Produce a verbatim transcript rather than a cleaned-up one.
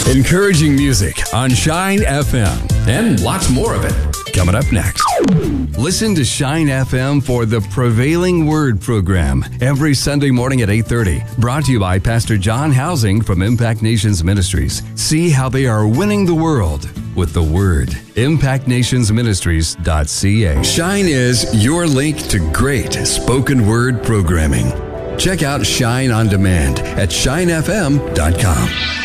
Encouraging music on Shine F M. And lots more of it coming up next. Listen to Shine F M for the Prevailing Word program every Sunday morning at eight thirty. Brought to you by Pastor John Housing from Impact Nations Ministries. See how they are winning the world with the Word. impact nations ministries dot c a. Shine is your link to great spoken word programming. Check out Shine on Demand at shine f m dot com.